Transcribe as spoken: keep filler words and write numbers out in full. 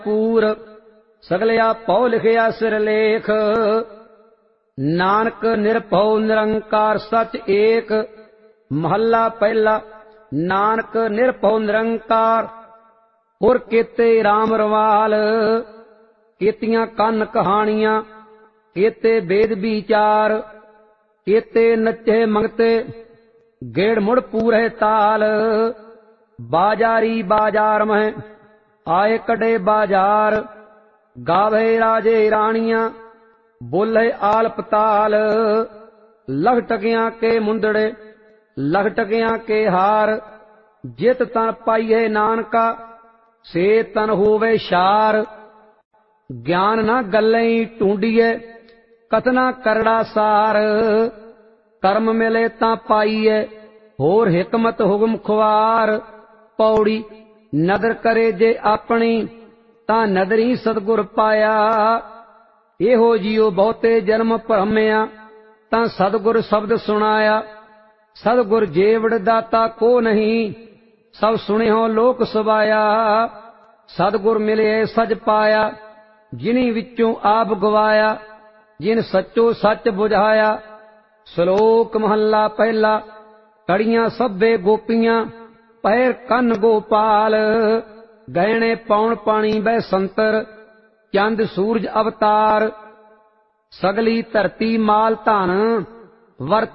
मजपूर सगलिया पौ लिखिया सिरलेख। नानक निरभौ निरंकार सच एक। महला पहला। नानक निरभौ निरंकार पुर केते राम रवाल। केतियां कन कहानियां केते वेद विचार। केते नचे मंगते गेड़ मुड़ पूरे ताल। बाजारी बाजार में आए कड़े बाजार। गावे राजे रानियां बोले आल पताल। लख टकियां के मुंदड़े लख टकियां के हार। जित तन पाइये नानका से तन होवे शार। ज्ञान न गल्लें ढूंढिए कतना करड़ा सार। कर्म मिले तां पाइए होर हिकमत हुक्म खुआर। पौड़ी नदर करे जे अपनी तां नदरी सतगुर पाया। एहो जियो बहुते जन्म भरमिया तां सतगुर शब्द सुनाया। सतगुर जेवड़ दाता को नहीं सब सुने हो लोक सवाया। सतगुर मिले सच पाया जिनी विचों आप गवाया। जिन सचो सच बुझाया। श्लोक महला पहला। कड़ियां सभे गोपियां पैर कन गोपाल। गहने पौन पानी बह संतर चंद सूरज अवतार। सगली धरती माल धन वर